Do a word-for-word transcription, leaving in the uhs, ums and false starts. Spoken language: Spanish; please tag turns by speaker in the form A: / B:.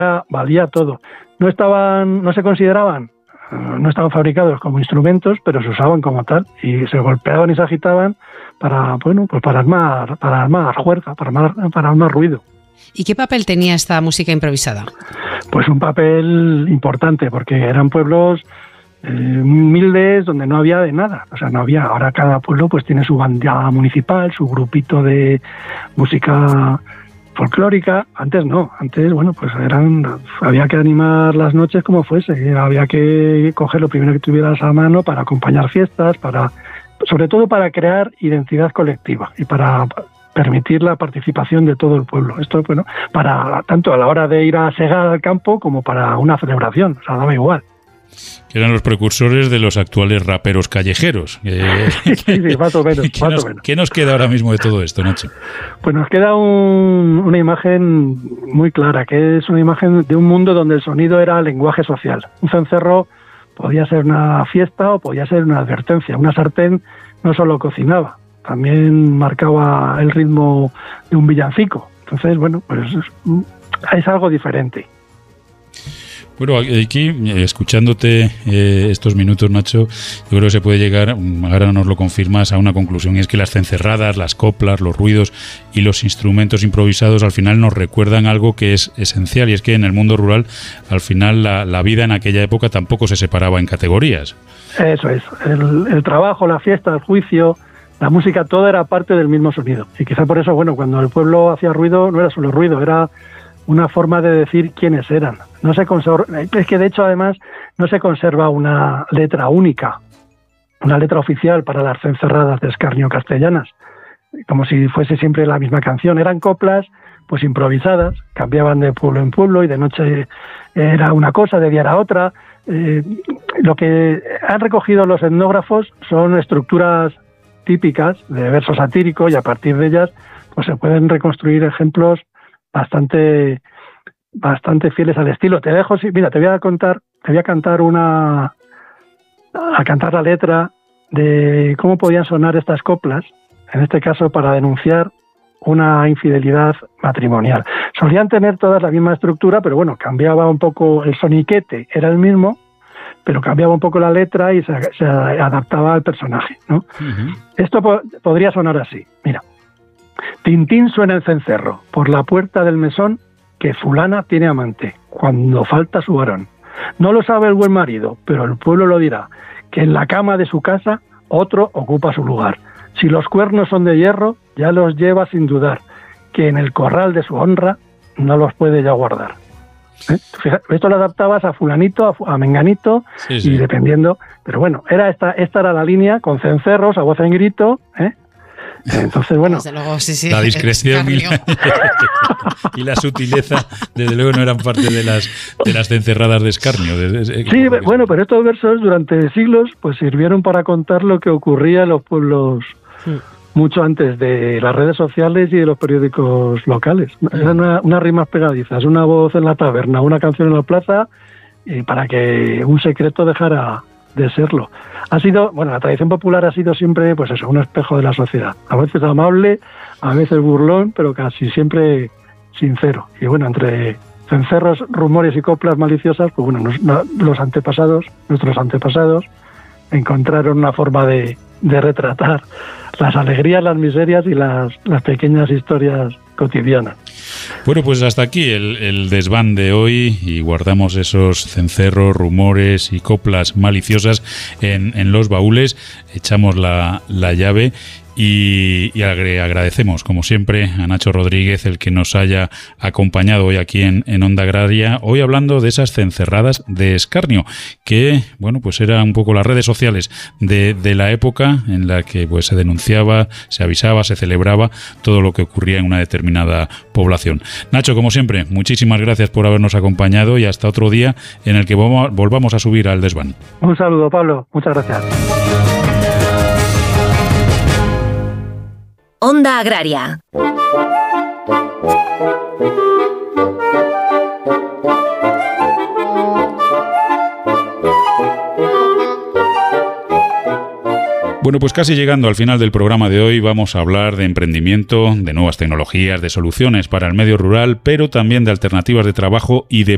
A: valía todo. No estaban, no se consideraban, no estaban fabricados como instrumentos, pero se usaban como tal y se golpeaban y se agitaban para, bueno, pues para armar, para armar fuerza, para armar, para armar ruido.
B: ¿Y qué papel tenía esta música improvisada?
A: Pues un papel importante, porque eran pueblos eh, humildes donde no había de nada, o sea, no había. Ahora cada pueblo pues tiene su banda municipal, su grupito de música folclórica. Antes no, antes, bueno, pues eran, había que animar las noches como fuese, había que coger lo primero que tuvieras a mano para acompañar fiestas, para, sobre todo para crear identidad colectiva y para permitir la participación de todo el pueblo. Esto, bueno, para tanto a la hora de ir a segar al campo como para una celebración, o sea, daba igual.
C: Que eran los precursores de los actuales raperos callejeros. Eh,
A: sí, sí, más o menos.
C: ¿Qué,
A: más
C: nos,
A: o menos.
C: ¿Qué nos queda ahora mismo de todo esto, Nacho?
A: Pues nos queda un, una imagen muy clara, que es una imagen de un mundo donde el sonido era lenguaje social. Un cencerro podía ser una fiesta o podía ser una advertencia. Una sartén no solo cocinaba, también marcaba el ritmo de un villancico. Entonces, bueno, pues es, es algo diferente.
C: Bueno, aquí, escuchándote eh, estos minutos, Nacho, yo creo que se puede llegar, ahora nos lo confirmas, a una conclusión, y es que las cencerradas, las coplas, los ruidos y los instrumentos improvisados al final nos recuerdan algo que es esencial, y es que en el mundo rural, al final, la, la vida en aquella época tampoco se separaba en categorías.
A: Eso es, el, el trabajo, la fiesta, el juicio, la música, todo era parte del mismo sonido. Y quizá por eso, bueno, cuando el pueblo hacía ruido, no era solo ruido, era una forma de decir quiénes eran. No se conserva, es que de hecho además no se conserva una letra única, una letra oficial para las cencerradas de escarnio castellanas, como si fuese siempre la misma canción. Eran coplas pues improvisadas, cambiaban de pueblo en pueblo y de noche era una cosa, de día era otra. Eh, lo que han recogido los etnógrafos son estructuras típicas de verso satírico y a partir de ellas pues se pueden reconstruir ejemplos bastante bastante fieles al estilo. Te dejo, sí, mira, te voy a contar, te voy a cantar una a cantar la letra de cómo podían sonar estas coplas, en este caso para denunciar una infidelidad matrimonial. Solían tener todas la misma estructura, pero bueno, cambiaba un poco el soniquete, era el mismo, pero cambiaba un poco la letra y se, se adaptaba al personaje, ¿no? Uh-huh. Esto po- podría sonar así, mira. Tintín suena el cencerro, por la puerta del mesón, que fulana tiene amante, cuando falta su varón. No lo sabe el buen marido, pero el pueblo lo dirá, que en la cama de su casa otro ocupa su lugar. Si los cuernos son de hierro, ya los lleva sin dudar, que en el corral de su honra no los puede ya guardar. ¿Eh? Esto lo adaptabas a fulanito, a, a menganito, sí, sí. Y dependiendo, pero bueno, era esta, esta era la línea, con cencerros, a voz en grito, ¿eh? Entonces, bueno,
B: luego, sí, sí,
C: la discreción y la, y la sutileza, desde luego, no eran parte de las de las cencerradas de escarnio.
A: Sí, bueno, pero estos versos durante siglos pues sirvieron para contar lo que ocurría en los pueblos sí. mucho antes de las redes sociales y de los periódicos locales. Eran una, unas rimas pegadizas, una voz en la taberna, una canción en la plaza, y para que un secreto dejara de serlo. Ha sido, bueno, la tradición popular ha sido siempre, pues eso, un espejo de la sociedad. A veces amable, a veces burlón, pero casi siempre sincero. Y bueno, entre cencerros, rumores y coplas maliciosas, pues bueno, nos, los antepasados, nuestros antepasados, encontraron una forma de, de retratar las alegrías, las miserias y las, las pequeñas historias cotidianas.
C: Bueno, pues hasta aquí el, el desván de hoy, y guardamos esos cencerros, rumores y coplas maliciosas en, en los baúles, echamos la, la llave y, y agradecemos, como siempre, a Nacho Rodríguez el que nos haya acompañado hoy aquí en, en Onda Agraria, hoy hablando de esas cencerradas de escarnio, que, bueno, pues eran un poco las redes sociales de, de la época en la que pues se denunciaba, se avisaba, se celebraba todo lo que ocurría en una determinada población. Nacho, como siempre, muchísimas gracias por habernos acompañado y hasta otro día en el que volvamos a subir al desván.
A: Un saludo, Pablo. Muchas gracias.
D: Onda Agraria.
C: Bueno, pues casi llegando al final del programa de hoy, vamos a hablar de emprendimiento, de nuevas tecnologías, de soluciones para el medio rural, pero también de alternativas de trabajo y de